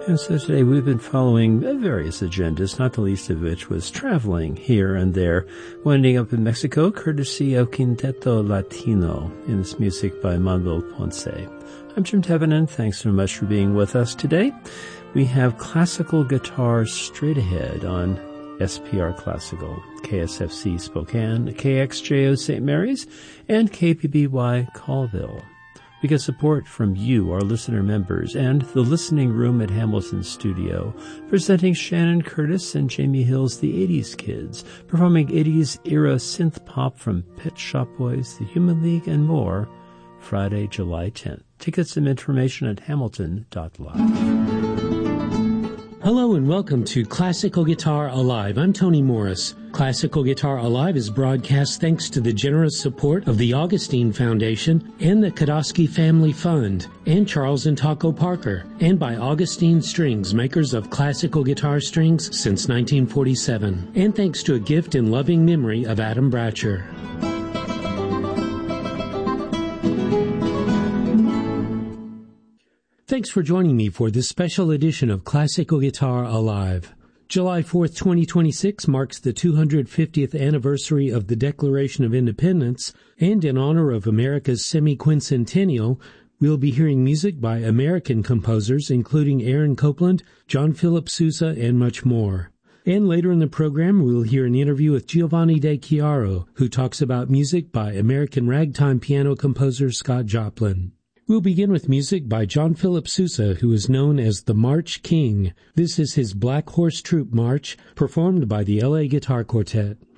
And so today we've been following various agendas, not the least of which was traveling here and there, winding up in Mexico, courtesy of Quinteto Latino in this music by Manuel Ponce. I'm Jim Tevenin. Thanks so much for being with us today. We have classical guitar straight ahead on SPR Classical, KSFC Spokane, KXJO St. Mary's, and KPBY Colville. We get support from you, our listener members, and the Listening Room at Hamilton Studio, presenting Shannon Curtis and Jamie Hill's The 80s Kids, performing 80s era synth pop from Pet Shop Boys, The Human League, and more, Friday, July 10th. Tickets and information at hamilton.live. Hello and welcome to Classical Guitar Alive. I'm Tony Morris. Classical Guitar Alive is broadcast thanks to the generous support of the Augustine Foundation and the Kodosky Family Fund and Charles and Taco Parker, and by Augustine Strings, makers of classical guitar strings since 1947, and thanks to a gift in loving memory of Adam Bratcher. Thanks for joining me for this special edition of Classical Guitar Alive. July 4th, 2026 marks the 250th anniversary of the Declaration of Independence, and in honor of America's semi-quincentennial, we'll be hearing music by American composers including Aaron Copland, John Philip Sousa, and much more. And later in the program, we'll hear an interview with Giovanni De Chiaro, who talks about music by American ragtime piano composer Scott Joplin. We'll begin with music by John Philip Sousa, who is known as the March King. This is his Black Horse Troop March, performed by the LA Guitar Quartet.